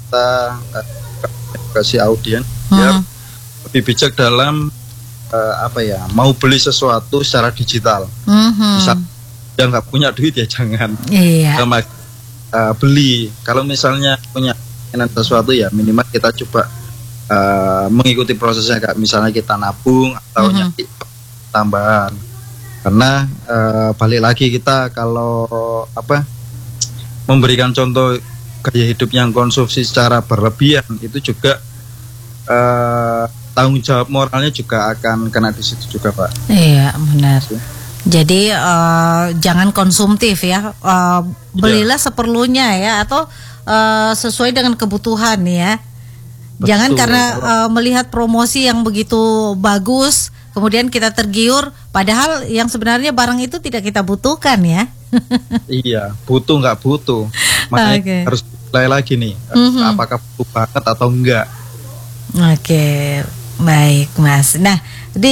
kita kasih audiens biar lebih bijak dalam mau beli sesuatu secara digital. Misal yang nggak punya duit ya jangan beli. Kalau misalnya punya sesuatu ya minimal kita coba mengikuti prosesnya, kayak misalnya kita nabung atau nyari tambahan. Karena balik lagi kita kalau memberikan contoh gaya hidup yang konsumsi secara berlebihan itu juga tanggung jawab moralnya juga akan kena di situ juga, Pak. Iya, benar. Jadi jangan konsumtif ya, belilah seperlunya ya, atau sesuai dengan kebutuhan ya. Betul. Jangan karena melihat promosi yang begitu bagus kemudian kita tergiur, padahal yang sebenarnya barang itu tidak kita butuhkan ya. Iya, butuh nggak butuh, makanya harus mulai lagi nih, apakah butuh banget atau enggak. Oke, baik Mas. Nah, di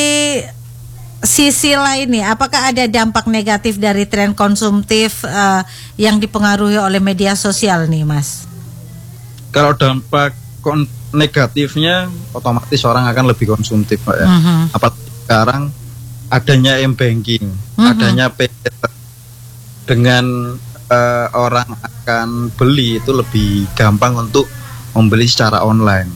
sisi lain nih, apakah ada dampak negatif dari tren konsumtif yang dipengaruhi oleh media sosial nih Mas? Kalau dampak negatifnya otomatis orang akan lebih konsumtif, Pak ya. Apalagi sekarang adanya m-banking, adanya paylater, dengan orang akan beli itu lebih gampang untuk membeli secara online.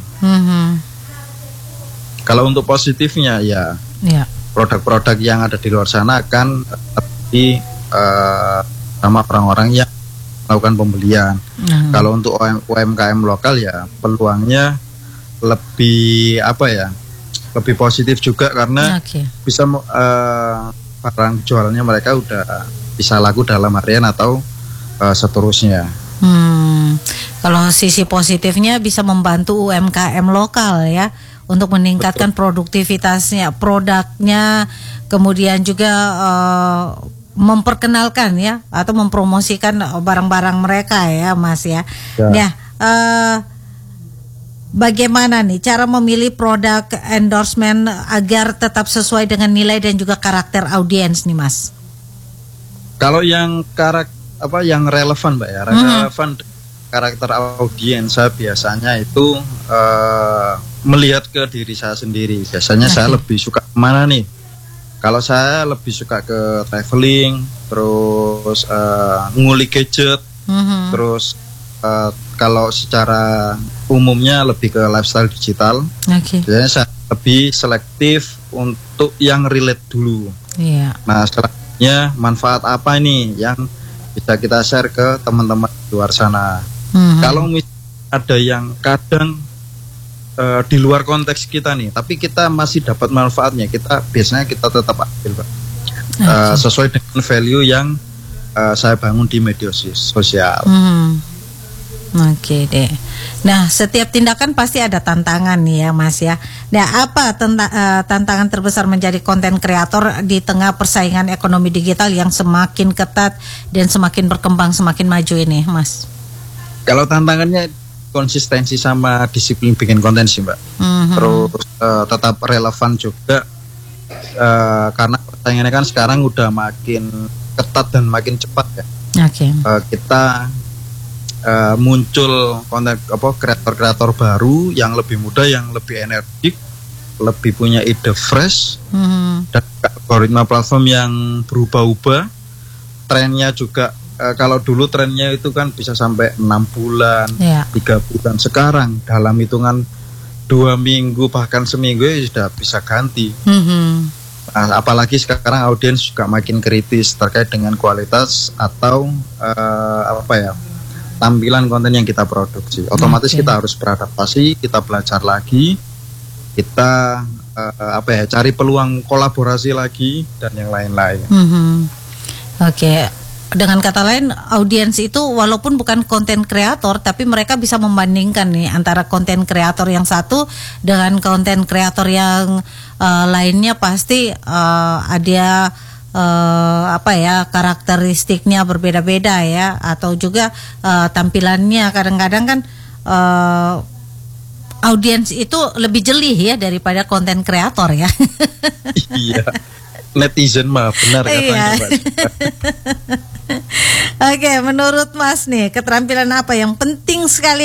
Kalau untuk positifnya ya, produk-produk yang ada di luar sana akan di sama orang-orang yang melakukan pembelian. Kalau untuk UMKM lokal ya peluangnya lebih lebih positif juga, karena bisa barang jualannya mereka udah bisa laku dalam harian atau seterusnya. Kalau sisi positifnya bisa membantu UMKM lokal ya untuk meningkatkan produktivitasnya, produknya, kemudian juga memperkenalkan ya atau mempromosikan barang-barang mereka ya Mas ya. Nah, bagaimana nih cara memilih produk endorsement agar tetap sesuai dengan nilai dan juga karakter audiens nih Mas? Kalau yang yang relevan, Mbak ya, relevan karakter audiens, saya biasanya itu melihat ke diri saya sendiri. Biasanya saya lebih suka kemana nih? Kalau saya lebih suka ke traveling, terus ngulik gadget, terus kalau secara umumnya lebih ke lifestyle digital. Biasanya saya lebih selektif untuk yang relate dulu. Nah, selanjutnya manfaat apa nih yang bisa kita share ke teman-teman di luar sana. Kalau misalnya ada yang kadang di luar konteks kita nih, tapi kita masih dapat manfaatnya, biasanya kita tetap ambil, Pak. Sesuai dengan value yang saya bangun di media sosial. Oke deh. Nah, setiap tindakan pasti ada tantangan nih ya Mas ya. Nah, apa tantangan terbesar menjadi konten kreator di tengah persaingan ekonomi digital yang semakin ketat dan semakin berkembang, semakin maju ini Mas? Kalau tantangannya konsistensi sama disiplin bikin konten sih, Mbak. Terus tetap relevan juga, karena persaingannya kan sekarang udah makin ketat dan makin cepat ya. Kita muncul konten kreator-kreator baru yang lebih muda, yang lebih energik, lebih punya ide fresh, dan algoritma platform yang berubah-ubah. Trennya juga kalau dulu trennya itu kan bisa sampai 6 bulan, 3 bulan. Sekarang dalam hitungan 2 minggu bahkan seminggu ya sudah bisa ganti. Nah, apalagi sekarang audiens juga makin kritis terkait dengan kualitas atau tampilan konten yang kita produksi. Otomatis kita harus beradaptasi, kita belajar lagi, kita cari peluang kolaborasi lagi dan yang lain-lain. Dengan kata lain, audiens itu walaupun bukan konten kreator, tapi mereka bisa membandingkan nih antara konten kreator yang satu dengan konten kreator yang lainnya. Pasti ada karakteristiknya berbeda-beda ya, atau juga tampilannya kadang-kadang kan audiens itu lebih jeli ya daripada konten kreator ya. Iya, netizen mah benar katanya. Oke, menurut Mas nih, keterampilan apa yang penting sekali